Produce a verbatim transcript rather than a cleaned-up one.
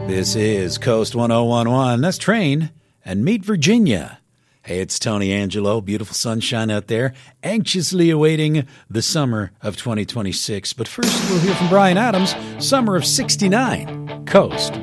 This is Coast one oh one one. That's Train and Meet Virginia. Hey, it's Tony Angelo. Beautiful sunshine out there. Anxiously awaiting the summer of twenty twenty-six. But first, we'll hear from Bryan Adams, Summer of sixty-nine. Coast